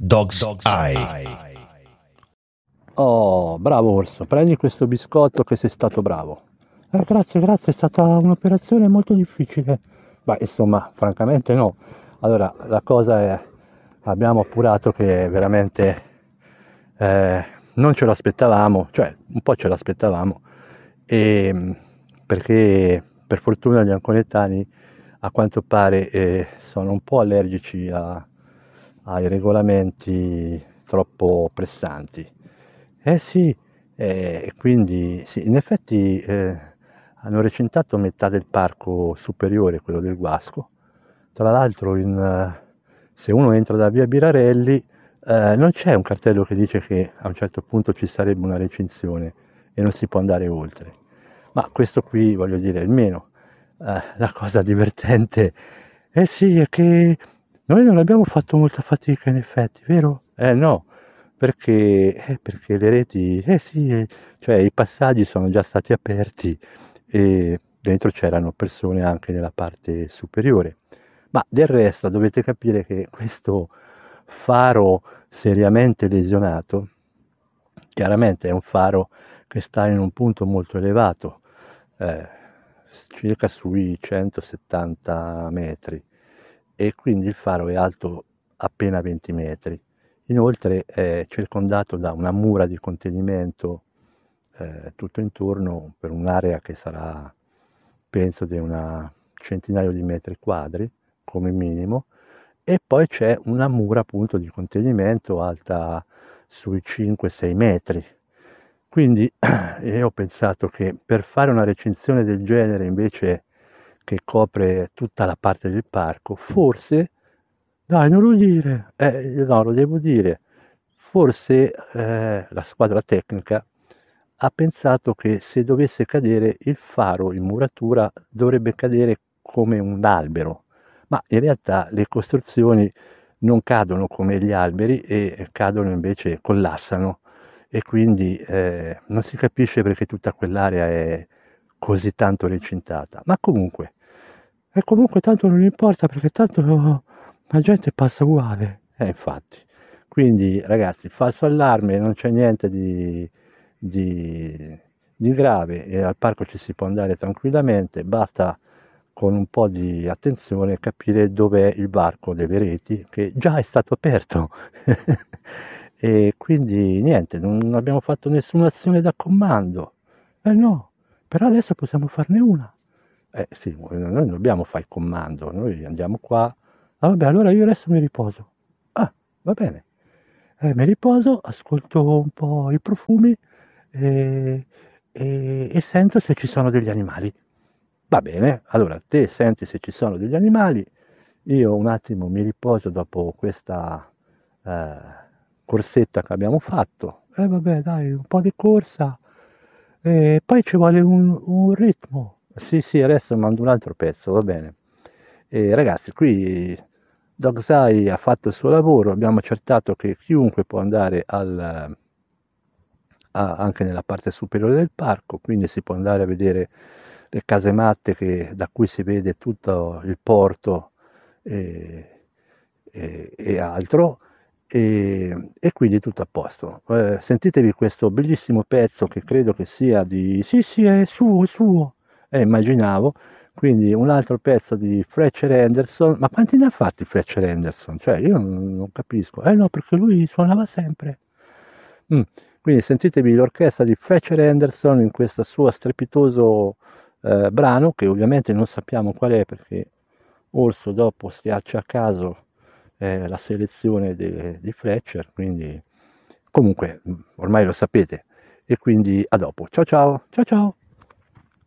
Dog's Eye. Oh, bravo Orso, prendi questo biscotto che sei stato bravo. Grazie, è stata un'operazione molto difficile. Ma insomma, francamente no. Allora, la cosa è, abbiamo appurato che veramente non ce l'aspettavamo, cioè un po' ce l'aspettavamo, e, perché per fortuna gli anconetani a quanto pare sono un po' allergici ai regolamenti troppo pressanti. Sì, quindi sì, in effetti hanno recintato metà del parco superiore, quello del Guasco. Tra l'altro se uno entra da via Birarelli non c'è un cartello che dice che a un certo punto ci sarebbe una recinzione e non si può andare oltre. Ma questo qui, voglio dire, almeno la cosa divertente, sì, è che noi non abbiamo fatto molta fatica in effetti, vero? No, perché le reti, sì, cioè i passaggi sono già stati aperti e dentro c'erano persone anche nella parte superiore. Ma del resto dovete capire che questo faro seriamente lesionato, chiaramente è un faro che sta in un punto molto elevato, eh, circa sui 170 metri, e quindi il faro è alto appena 20 metri. Inoltre è circondato da una mura di contenimento tutto intorno per un'area che sarà, penso, di una centinaio di metri quadri come minimo, e poi c'è una mura appunto di contenimento alta sui 5-6 metri. Quindi io ho pensato che per fare una recinzione del genere, invece che copre tutta la parte del parco, forse, dai, non lo dire, no, lo devo dire, forse la squadra tecnica ha pensato che se dovesse cadere il faro in muratura dovrebbe cadere come un albero, ma in realtà le costruzioni non cadono come gli alberi e cadono invece, collassano, e quindi non si capisce perché tutta quell'area è così tanto recintata. Ma comunque, e comunque tanto non importa perché tanto la gente passa uguale. Infatti. Quindi ragazzi, falso allarme, non c'è niente di, di grave, e al parco ci si può andare tranquillamente, basta con un po' di attenzione capire dov'è il varco delle reti che già è stato aperto. E quindi niente, non abbiamo fatto nessuna azione da comando. No, però adesso possiamo farne una. Sì, noi non dobbiamo fare il comando, noi andiamo qua. Ah vabbè, allora io adesso mi riposo. Ah, va bene. Mi riposo, ascolto un po' i profumi e, e sento se ci sono degli animali. Va bene, allora te senti se ci sono degli animali, io un attimo mi riposo dopo questa eh, corsetta che abbiamo fatto. Vabbè, dai, un po' di corsa. E poi ci vuole un ritmo. Sì, sì, adesso mando un altro pezzo, va bene. E ragazzi, qui DogSci ha fatto il suo lavoro, abbiamo accertato che chiunque può andare anche nella parte superiore del parco, quindi si può andare a vedere le casematte da cui si vede tutto il porto e, e altro, e quindi tutto a posto. Sentitevi questo bellissimo pezzo che credo che sia di... Sì, sì, è suo, immaginavo. Quindi un altro pezzo di Fletcher Henderson. Ma quanti ne ha fatti Fletcher Henderson? Cioè, io non capisco. No, perché lui suonava sempre. Mm. Quindi sentitevi l'orchestra di Fletcher Henderson in questo suo strepitoso brano, che ovviamente non sappiamo qual è perché Orso dopo schiaccia a caso la selezione di Fletcher, quindi comunque ormai lo sapete, e quindi a dopo. Ciao ciao, ciao ciao.